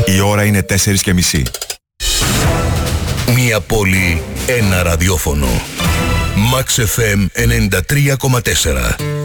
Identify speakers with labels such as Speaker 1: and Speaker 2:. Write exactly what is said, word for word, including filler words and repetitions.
Speaker 1: Η ώρα είναι τέσσερις και μισή.
Speaker 2: Μία πόλη, ένα ραδιόφωνο. Max εφ εμ ενενήντα τρία κόμμα τέσσερα.